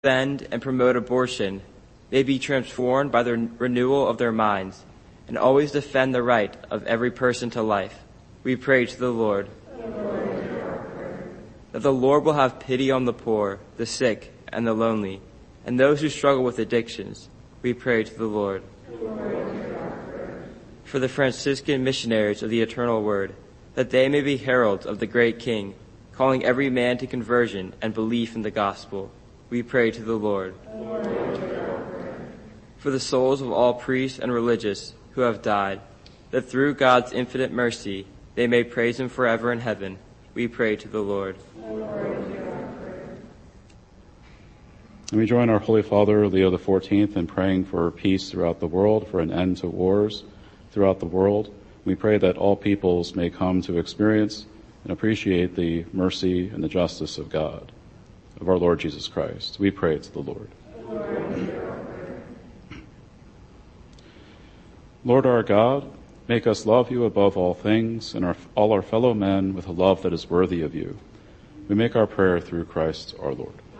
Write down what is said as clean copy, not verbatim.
defend and promote abortion may be transformed by the renewal of their minds and always defend the right of every person to life. We pray to the Lord. That the Lord will have pity on the poor, the sick, and the lonely, and those who struggle with addictions. We pray to the Lord. For the Franciscan missionaries of the Eternal Word, that they may be heralds of the great King, calling every man to conversion and belief in the gospel. We pray to the Lord. For the souls of all priests and religious who have died, that through God's infinite mercy they may praise him forever in heaven. We pray to the Lord. And we join our Holy Father, Leo XIV, in praying for peace throughout the world, for an end to wars throughout the world. We pray that all peoples may come to experience and appreciate the mercy and the justice of God, of our Lord Jesus Christ. We pray to the Lord. Lord our God, make us love you above all things and all our fellow men with a love that is worthy of you. We make our prayer through Christ our Lord.